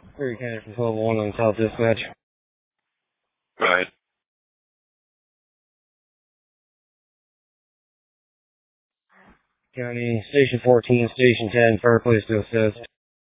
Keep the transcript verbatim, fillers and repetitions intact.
Perry County from twelve one on South Dispatch. Right. County, Station fourteen, Station ten, fireplace to assist.